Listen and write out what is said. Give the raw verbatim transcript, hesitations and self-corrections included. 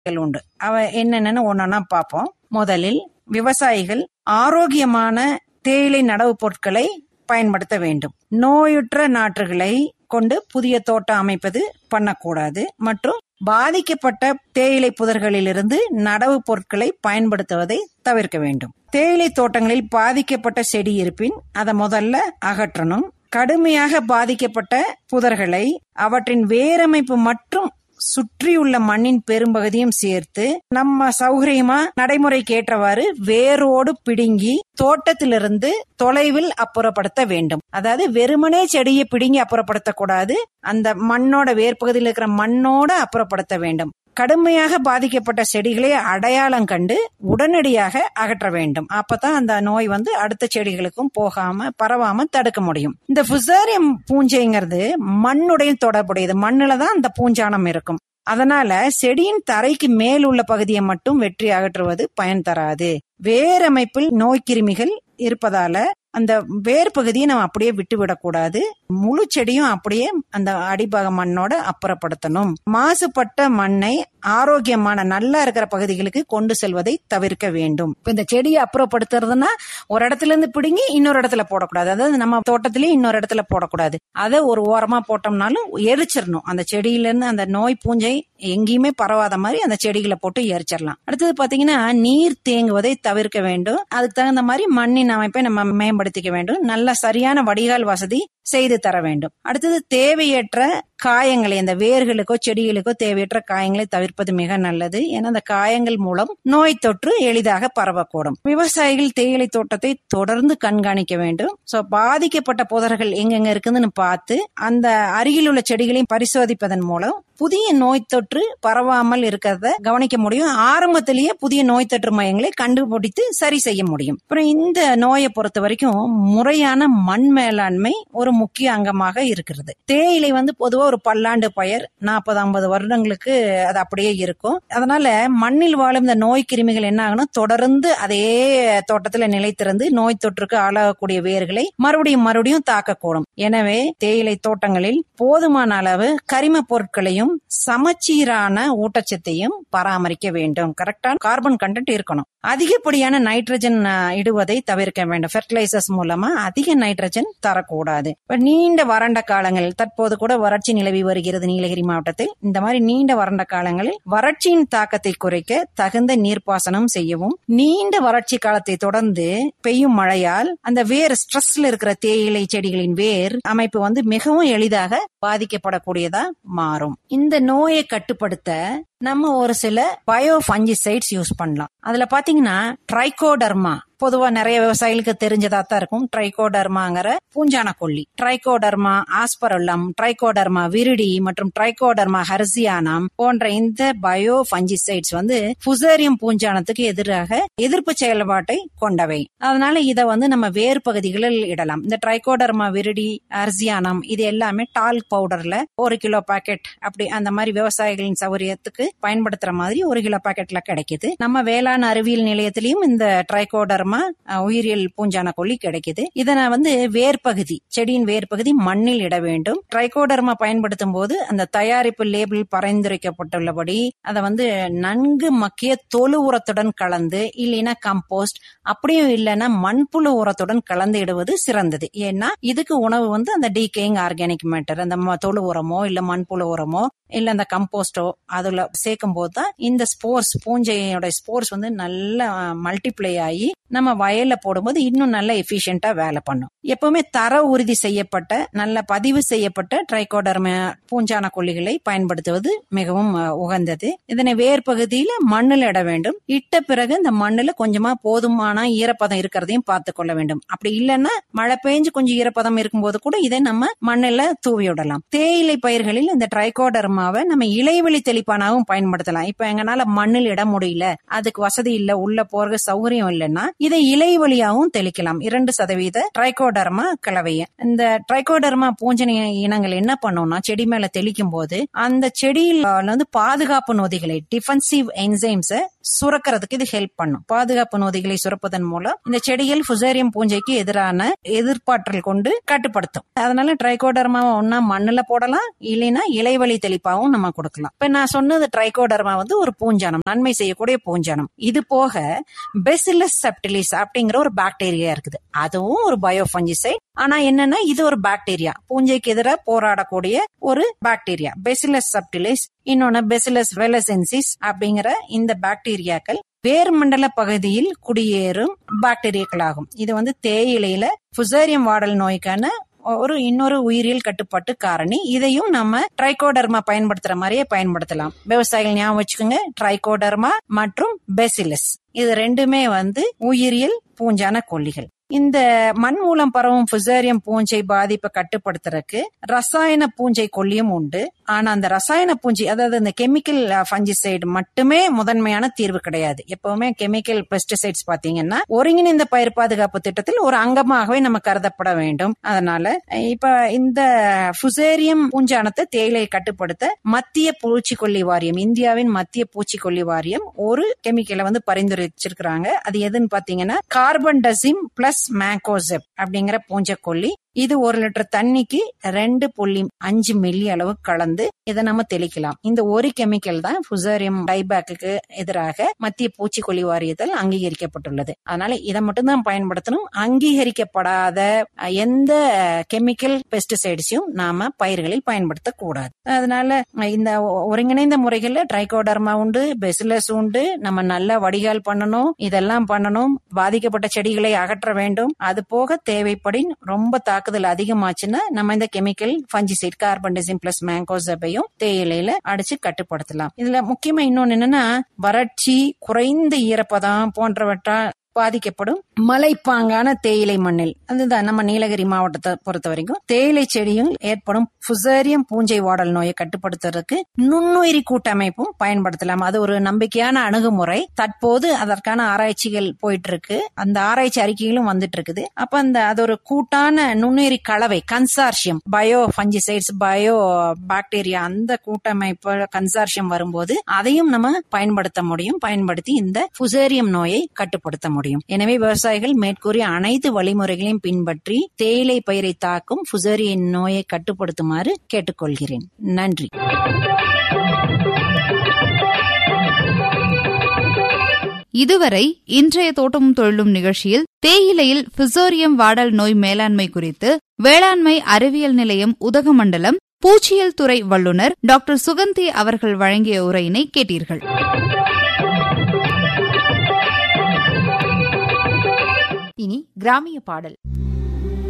உண்டு. அவ என்னென்னு ஒன்னொன்னா பார்ப்போம். முதலில் விவசாயிகள் ஆரோக்கியமான தேயிலை நடவு பொருட்களை பயன்படுத்த வேண்டும். நோயுற்ற நாற்றுகளை கொண்டு புதிய தோட்டம் அமைப்பது பண்ணக்கூடாது. மற்றும் பாதிக்கப்பட்ட தேயிலை புதர்களிலிருந்து நடவு பொருட்களை பயன்படுத்துவதை தவிர்க்க வேண்டும். தேயிலை தோட்டங்களில் பாதிக்கப்பட்ட செடி இருப்பின் அதை முதல்ல அகற்றணும். கடுமையாக பாதிக்கப்பட்ட புதர்களை அவற்றின் வேரமைப்பு மற்றும் சுற்றியுள்ள மண்ணின் பெரும்பகுதியும் சேர்த்து நம்ம சௌகரியமா நடைமுறைக்கு ஏற்றவாறு வேரோடு பிடுங்கி தோட்டத்திலிருந்து தொலைவில் அப்புறப்படுத்த வேண்டும். அதாவது வெறுமனே செடியை பிடுங்கி அப்புறப்படுத்தக்கூடாது, அந்த மண்ணோட வேர்பகுதியில் இருக்கிற மண்ணோட அப்புறப்படுத்த வேண்டும். கடுமையாக பாதிக்கப்பட்ட செடிகளை அடையாளம் கண்டு உடனடியாக அகற்ற வேண்டும். அப்பதான் அந்த நோய் வந்து அடுத்த செடிகளுக்கும் போகாம பரவாம தடுக்க முடியும். இந்த ஃபுசேரியம் பூஞ்சைங்கிறது மண்ணுடைய தொடர்புடையது. மண்ணுல தான் அந்த பூஞ்சானம் இருக்கும். அதனால செடியின் தரைக்கு மேல் உள்ள பகுதியை மட்டும் வெற்றி அகற்றுவது பயன் தராது. வேரமைப்பில் நோய்க்கிருமிகள் இருப்பதால அந்த வேர் பகுதியை நம்ம அப்படியே விட்டு விடக்கூடாது. முழு செடியும் அப்படியே அந்த அடிபாக மண்ணோட அப்புறப்படுத்தணும். மாசுபட்ட மண்ணை ஆரோக்கியமான நல்லா இருக்கிற பகுதிகளுக்கு கொண்டு செல்வதை தவிர்க்க வேண்டும். இப்ப இந்த செடியை அப்புறப்படுத்துறதுன்னா ஒரு இடத்துல இருந்து பிடுங்கி இன்னொரு இடத்துல போடக்கூடாது. அதாவது நம்ம தோட்டத்திலேயே இன்னொரு இடத்துல போடக்கூடாது. அதை ஒரு ஓரமா போட்டோம்னாலும் எரிச்சிடணும். அந்த செடியில இருந்து அந்த நோய் பூஞ்சை எங்கேயுமே பரவாத மாதிரி அந்த செடிகளை போட்டு எரிச்சிடலாம். அடுத்தது பாத்தீங்கன்னா நீர் தேங்குவதை தவிர்க்க வேண்டும். அதுக்கு தகுந்த மாதிரி மண்ணின் அமைப்பை நம்ம மேம்படுத்திக்க வேண்டும். நல்ல சரியான வடிகால் வசதி செய்து தர வேண்டும். அடுத்தது தேவையற்ற காயங்களை, அந்த வேர்களுக்கோ செடிகளுக்கோ தேவையற்ற காயங்களை தவிர்ப்பது மிக நல்லது. ஏன்னா அந்த காயங்கள் மூலம் நோய் தொற்று எளிதாக பரவக்கூடும். விவசாயிகள் தேயிலை தோட்டத்தை தொடர்ந்து கண்காணிக்க வேண்டும். சோ பாதிக்கப்பட்ட புதர்கள் எங்கெங்க இருக்குதுன்னு பார்த்து அந்த அருகில் உள்ள செடிகளையும் பரிசோதிப்பதன் மூலம் புதிய நோய் தொற்று பரவாமல் இருக்கிறத கவனிக்க முடியும். ஆரம்பத்திலேயே புதிய நோய் தொற்று மையங்களை கண்டுபிடித்து சரி செய்ய முடியும். அப்புறம் இந்த நோயை பொறுத்த வரைக்கும் முறையான மண் மேலாண்மை ஒரு முக்கிய அங்கமாக இருக்கிறது. தேயிலை வந்து பொதுவா ஒரு பல்லாண்டு பயிர், நாற்பது ஐம்பது வருடங்களுக்கு அது அப்படியே இருக்கும். அதனால மண்ணில் வாழும் இந்த நோய் கிருமிகள் என்ன ஆகணும், தொடர்ந்து அதே தோட்டத்துல நிலைத்திருந்து நோய் தொற்றுக்கு ஆளாகக்கூடிய வேர்களை மறுபடியும் மறுபடியும் தாக்கக்கூடும். எனவே தேயிலை தோட்டங்களில் போதுமான அளவு கரிம பொருட்களையும் சமச்சீரான ஊட்டச்சத்தையும் பராமரிக்க வேண்டும். கரெக்டான கார்பன் கண்டென்ட் இருக்கணும். அதிகப்படியான நைட்ரஜன் இடுவதை தவிர்க்க வேண்டும். ஃபெர்டிலைசர்ஸ் மூலமா அதிக நைட்ரஜன் தரக்கூடாது. நீண்ட வறண்ட காலங்கள், தற்போது கூட வறட்சி நிலவி வருகிறது நீலகிரி மாவட்டத்தில். இந்த மாதிரி நீண்ட வறண்ட காலங்களில் வறட்சியின் தாக்கத்தை குறைக்க தகுந்த நீர்ப்பாசனம் செய்யவும், நீண்ட வறட்சி காலத்தை தொடர்ந்து பெய்யும் மழையால் அந்த வேர் ஸ்ட்ரெஸ்ல இருக்கிற தேயிலை செடிகளின் வேர் அமைப்பு வந்து மிகவும் எளிதாக பாதிக்கப்படக்கூடியதா மாறும். இந்த நோயை கட்டுப்படுத்த நம்ம ஒரு சில பயோ ஃபஞ்சிசைட்ஸ் யூஸ் பண்ணலாம். அதுல பாத்தீங்கன்னா ட்ரைகோடர்மா பொதுவா நிறைய விவசாயிகளுக்கு தெரிஞ்சதா தான் இருக்கும். ட்ரைகோடர்மாங்கிற பூஞ்சான கொல்லி, ட்ரைகோடர்மா ஆஸ்பரல்லம், ட்ரைகோடர்மா விரிடி மற்றும் ட்ரைகோடர்மா ஹர்சியானம் போன்ற இந்த பயோ ஃபஞ்சிசைட்ஸ் வந்து ஃபுசேரியம் பூஞ்சானத்துக்கு எதிராக எதிர்ப்பு செயல்பாட்டை கொண்டவை. அதனால இத வந்து நம்ம வேர் பகுதிகளில் இடலாம். இந்த ட்ரைகோடர்மா விரிடி, ஹர்சியானம் இது எல்லாமே டால்க் பவுடர்ல ஒரு கிலோ பாக்கெட் அப்படி அந்த மாதிரி விவசாயிகளின் சௌகரியத்துக்கு பயன்படுத்துற மாதிரி ஒரு கிலோ பாக்கெட்ல கிடைக்குது. நம்ம வேளாண் அறிவியல் நிலையத்திலயும் இந்த ட்ரைகோடர்மா உயிரியல் பூஞ்சான கொல்லி கிடைக்குது. இதனை வந்து வேர்பகுதி, செடியின் வேர்பகுதி மண்ணில் இட வேண்டும். ட்ரைகோடர்மா பயன்படுத்தும் போது அந்த தயாரிப்பு லேபிள் பரிந்துரைக்கப்பட்டுள்ளபடி அதை வந்து நன்கு மக்கிய தொழு உரத்துடன் கலந்து, இல்லைன்னா கம்போஸ்ட், அப்படியும் இல்லைன்னா மண்புழு உரத்துடன் கலந்து இடுவது சிறந்தது. ஏன்னா இதுக்கு உணவு வந்து அந்த டீகேயிங் ஆர்கானிக் மேட்டர், அந்த தொழு உரமோ இல்ல மண்புழு உரமோ இல்ல அந்த கம்போஸ்டோ அதுல சேர்க்கும் போது தான் இந்த ஸ்போர்ஸ், பூஞ்சையோட ஸ்போர்ஸ் வந்து நல்லா மல்டிப்ளை ஆகி நம்ம வயல்ல போடும்போது இன்னும் நல்ல எஃபிஷியன்டா வேலை பண்ணும். எப்பவுமே தர உறுதி செய்யப்பட்ட, நல்ல பதிவு செய்யப்பட்ட ட்ரைகோடர்மா பூஞ்சான கொல்லிகளை பயன்படுத்துவது மிகவும் உகந்தது. இதனை வேர் பகுதியில மண்ணில் இட வேண்டும். இட்ட பிறகு இந்த மண்ணுல கொஞ்சமா போதுமான ஈரப்பதம் இருக்கிறதையும் பார்த்து கொள்ள வேண்டும். அப்படி இல்லைன்னா மழை பெஞ்சு கொஞ்சம் ஈரப்பதம் இருக்கும்போது கூட இதை நம்ம மண்ணில தூவி விடலாம். தேயிலை பயிர்களில் இந்த ட்ரைகோடர்மாவை நம்ம இலைவெளி தெளிப்பானாவும் பயன்படுத்தலாம். இப்ப எங்கனால மண்ணில் இட முடியல, அதுக்கு வசதி இல்ல, உள்ள போற சௌகரியம் இல்லைன்னா இதை இலை வழியாவும் தெளிக்கலாம். இரண்டு சதவீத ட்ரைகோடர்மா கலவைய. இந்த ட்ரைகோடர்மா பூஞ்சனை இனங்கள் என்ன பண்ணும்னா செடி மேல தெளிக்கும் போது அந்த செடியில் வந்து பாதுகாப்பு நொதிகளை, டிஃபென்சிவ் என்சைம்ஸ சுரக்கிறதுக்கு இது ஹெல்ப் பண்ணும். பாதுகாப்பு நொதிகளை சுரப்பதன் மூலம் இந்த செடிகள் ஃபுசேரியம் பூஞ்சைக்கு எதிரான எதிர்ப்பாற்றல் கொண்டு கட்டுப்படுத்தும். அதனால ட்ரைகோடர்மாவை ஒன்னா மண்ணுல போடலாம், இல்லைன்னா இலைவழி தெளிப்பாவும் நம்ம கொடுக்கலாம். இப்ப நான் சொன்னது ட்ரைகோடர்மா வந்து ஒரு பூஞ்சானம், நன்மை செய்யக்கூடிய பூஞ்சானம். இது போக பெசிலஸ் சப்டிலிஸ் அப்படிங்கிற ஒரு பாக்டீரியா இருக்குது. அதுவும் ஒரு பயோஃபஞ்சிசைட். ஆனா என்னன்னா இது ஒரு பாக்டீரியா, பூஞ்சைக்கு எதிராக போராடக்கூடிய ஒரு பாக்டீரியா பெசிலஸ் சப்டிலிஸ். இன்னொன்னு பெசிலஸ் வெலசென்சிஸ் அப்படிங்கிற இந்த பாக்டீரியாக்கள் வேர்மண்டல பகுதியில் குடியேறும் பாக்டீரியாக்கள் ஆகும். இது வந்து தேயிலையில ஃபுசேரியம் வாடல் நோய்க்கான ஒரு இன்னொரு உயிரியல் கட்டுப்பாட்டு காரணி. இதையும் நம்ம ட்ரைகோடர்மா பயன்படுத்துற மாதிரியே பயன்படுத்தலாம். விவசாயிகள் ஞாபகம் வச்சுக்கோங்க, ட்ரைகோடர்மா மற்றும் பெசிலஸ் இது ரெண்டுமே வந்து உயிரியல் பூஞ்சான கொல்லிகள். இந்த மண் மூலம் பரவும் ஃபுசேரியம் பூஞ்சை பாதிப்பை கட்டுப்படுத்துறதுக்கு ரசாயன பூஞ்சை கொல்லியும் உண்டு. ஆனா அந்த ரசாயன பூஞ்சை, அதாவது இந்த கெமிக்கல் ஃபஞ்சிசைடு மட்டுமே முதன்மையான தீர்வு கிடையாது. எப்பவுமே கெமிக்கல் பெஸ்டிசைட்ஸ் பாத்தீங்கன்னா ஒருங்கிணைந்த பயிர் பாதுகாப்பு திட்டத்தில் ஒரு அங்கமாகவே நம்ம கருதப்பட வேண்டும். அதனால இப்ப இந்த ஃபுசேரியம் பூஞ்சானத்தை தேயிலை கட்டுப்படுத்த மத்திய பூச்சிக்கொல்லி வாரியம், இந்தியாவின் மத்திய பூச்சிக்கொல்லி வாரியம் ஒரு கெமிக்கலை வந்து பரிந்துரைச்சிருக்கிறாங்க. அது எதுன்னு பாத்தீங்கன்னா கார்பன்டசிம் பிளஸ் மேங்கோசெப் அப்படிங்கிற பூஞ்சக்கொல்லி. இது ஒரு லிட்டர் தண்ணிக்கு ரெண்டு புள்ளி அஞ்சு மில்லி அளவு கலந்து இதை நம்ம தெளிக்கலாம். இந்த ஒரு கெமிக்கல் தான் ஃபுசேரியம் டைபாக்கு எதிராக மத்திய பூச்சிக்கொல்லி வாரியத்தால் அங்கீகரிக்கப்பட்டுள்ளது. அதனால இதை மட்டும் தான் பயன்படுத்தணும். அங்கீகரிக்கப்படாத எந்த கெமிக்கல் பெஸ்டிசைட்ஸையும் நாம பயிர்களில் பயன்படுத்தக்கூடாது. அதனால இந்த ஒருங்கிணைந்த முறைகள்ல ட்ரைகோடர்மா உண்டு, பெசிலஸ் உண்டு. நம்ம நல்லா வடிகால் பண்ணணும், இதெல்லாம் பண்ணணும். பாதிக்கப்பட்ட செடிகளை அகற்ற வேண்டும். அது போக தேவைப்படின் ரொம்ப தாக்குதல் அதிகமாச்சுன்னா நம்ம இந்த கெமிக்கல் ஃபஞ்சிசைட் கார்பன்டசிம் பிளஸ் மேங்கோசெப்பையும் தேயிலையில அடிச்சு கட்டுப்படுத்தலாம். இதுல முக்கியமா இன்னொன்னு என்னன்னா, வறட்சி, குறைந்த ஈரப்பதம் போன்றவற்றால் பாதிக்கப்படும் மலைப்பாங்கான தேயிலை மண்ணில், அதுதான் நம்ம நீலகிரி மாவட்டத்தை பொறுத்த வரைக்கும் தேயிலை செடியும் ஏற்படும் ஃபுசேரியம் பூஞ்சை வாடல் நோயை கட்டுப்படுத்துறதுக்கு நுண்ணுயிரி கூட்டமைப்பும் பயன்படுத்தலாம். அது ஒரு நம்பிக்கையான அணுகுமுறை. தற்போது அதற்கான ஆராய்ச்சிகள் போயிட்டு இருக்கு, அந்த ஆராய்ச்சி அறிக்கைகளும் வந்துட்டு இருக்குது. அப்ப அந்த அது ஒரு கூட்டான நுண்ணுயிரி கலவை கன்சார்சியம், பயோ ஃபஞ்சிசைட்ஸ், பயோ பாக்டீரியா, அந்த கூட்டமைப்பு கன்சார்சியம் வரும்போது அதையும் நம்ம பயன்படுத்த முடியும். பயன்படுத்தி இந்த ஃபுசேரியம் நோயை கட்டுப்படுத்த முடியும். எனவே விவசாயிகள் மேற்கூறிய அனைத்து வழிமுறைகளையும் பின்பற்றி தேயிலை பயிரை தாக்கும் ஃபுசேரியம் நோயை கட்டுப்படுத்துமாறு கேட்டுக்கொள்கிறேன். நன்றி. இதுவரை இன்றைய தோட்டமும் தொழிலும் நிகழ்ச்சியில் தேயிலையில் ஃபுசேரியம் வாடல் நோய் மேலாண்மை குறித்து வேளாண்மை அறிவியல் நிலையம் உதகமண்டலம் பூச்சியல் துறை வல்லுநர் டாக்டர் சுகந்தி அவர்கள் வழங்கிய உரையினை கேட்டீர்கள். இனி கிராமிய பாடல்.